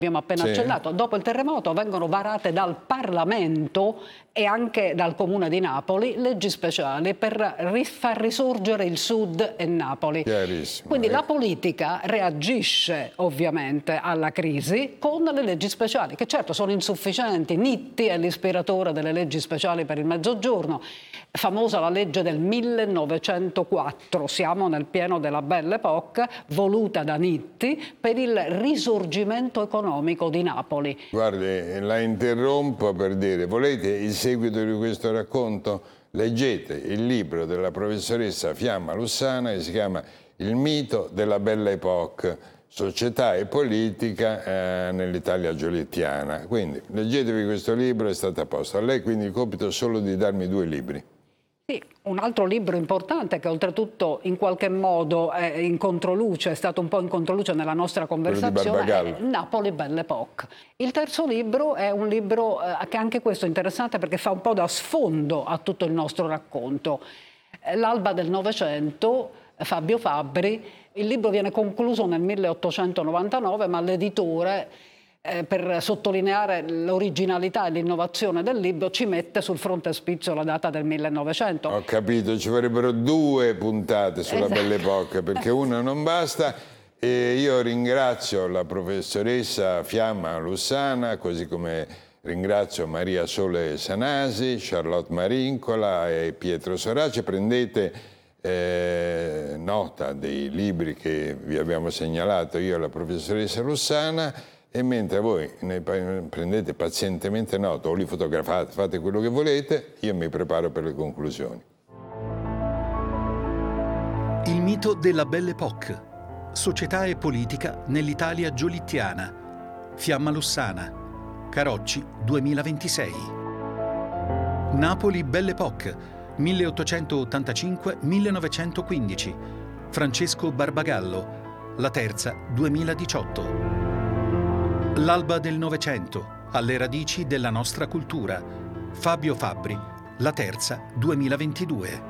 abbiamo appena accennato, dopo il terremoto vengono varate dal Parlamento e anche dal Comune di Napoli leggi speciali per far risorgere il Sud e Napoli. Quindi la politica reagisce ovviamente alla crisi con le leggi speciali, che certo sono insufficienti. Nitti è l'ispiratore delle leggi speciali per il Mezzogiorno, famosa la legge del 1904, siamo nel pieno della Belle Époque, voluta da Nitti per il risorgimento economico di Napoli. Guardi, la interrompo per dire, volete il seguito di questo racconto? Leggete il libro della professoressa Fiamma Lussana che si chiama Il mito della Belle Époque, società e politica nell'Italia giolittiana. Quindi leggetevi questo libro, è stato a posto. A lei quindi il compito è solo di darmi 2 libri. Sì, un altro libro importante che oltretutto in qualche modo è in controluce, è stato un po' in controluce nella nostra conversazione, è Napoli Belle Époque. Il terzo libro è un libro che anche questo è interessante perché fa un po' da sfondo a tutto il nostro racconto. L'alba del Novecento, Fabio Fabbri. Il libro viene concluso nel 1899, ma l'editore, per sottolineare l'originalità e l'innovazione del libro, ci mette sul frontispizio la data del 1900. Ho capito, ci vorrebbero 2 puntate sulla Belle Époque, perché una non basta. E io ringrazio la professoressa Fiamma Lussana, così come ringrazio Maria Sole Sanasi, Charlotte Marincola e Pietro Sorace. Prendete nota dei libri che vi abbiamo segnalato io e la professoressa Lussana, e mentre voi ne prendete pazientemente nota o li fotografate, fate quello che volete, io mi preparo per le conclusioni. Il mito della Belle Époque, società e politica nell'Italia giolittiana. Fiamma Lussana, Carocci 2026. Napoli Belle Époque, 1885-1915. Francesco Barbagallo, La Terza 2018. L'alba del Novecento, alle radici della nostra cultura. Fabio Fabbri, La Terza 2022.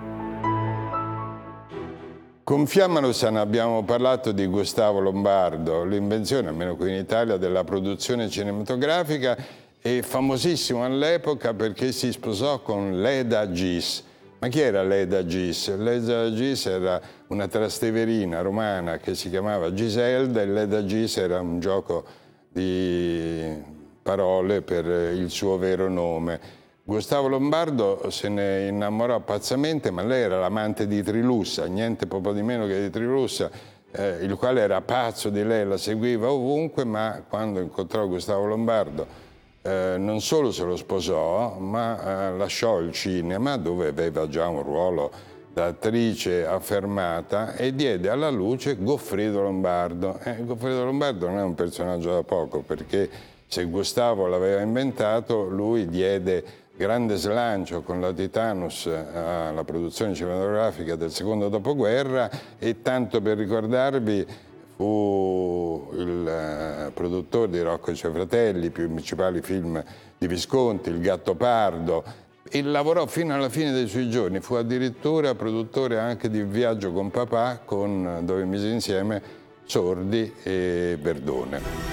Con Fiamma Lussana abbiamo parlato di Gustavo Lombardo, l'invenzione, almeno qui in Italia, della produzione cinematografica, e famosissimo all'epoca perché si sposò con Leda Gis. Ma chi era Leda Gis? Leda Gis era una trasteverina romana che si chiamava Giselda, e Leda Gis era un gioco di parole per il suo vero nome. Gustavo Lombardo se ne innamorò pazzamente, ma lei era l'amante di Trilussa, niente poco di meno che di Trilussa, il quale era pazzo di lei, la seguiva ovunque, ma quando incontrò Gustavo Lombardo non solo se lo sposò, ma lasciò il cinema, dove aveva già un ruolo da attrice affermata, e diede alla luce Goffredo Lombardo. Goffredo Lombardo non è un personaggio da poco, perché se Gustavo l'aveva inventato, lui diede grande slancio con la Titanus alla produzione cinematografica del secondo dopoguerra, e tanto per ricordarvi fu il produttore di Rocco e i suoi fratelli, i principali film di Visconti, Il Gattopardo, e lavorò fino alla fine dei suoi giorni. Fu addirittura produttore anche di Viaggio con papà, dove mise insieme Sordi e Verdone.